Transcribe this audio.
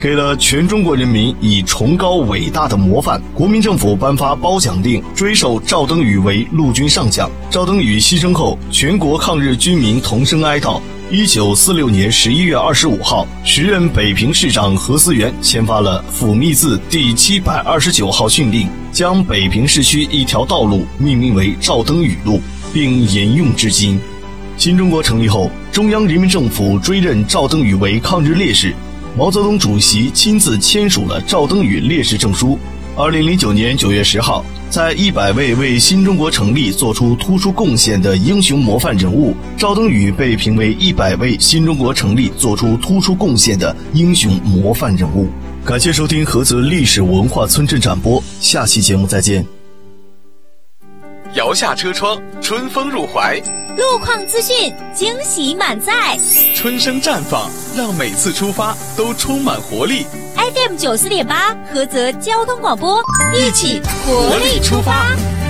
给了全中国人民以崇高伟大的模范，国民政府颁发褒奖令，追授赵登禹为陆军上将。赵登禹牺牲后，全国抗日军民同声哀悼。1946年11月25号，时任北平市长何思源签发了抚密字第729号训令，将北平市区一条道路命名为赵登禹路，并沿用至今。新中国成立后，中央人民政府追认赵登禹为抗日烈士，毛泽东主席亲自签署了赵登禹烈士证书。2009年9月10号，在100位为新中国成立做出突出贡献的英雄模范人物，赵登禹被评为100位新中国成立做出突出贡献的英雄模范人物。感谢收听菏泽历史文化村镇展播，下期节目再见。 摇下车窗，春风入怀， 路况资讯惊喜满载， 春生绽放，让每次出发都充满活力。 FM 94.8菏泽交通广播，一起活力出发。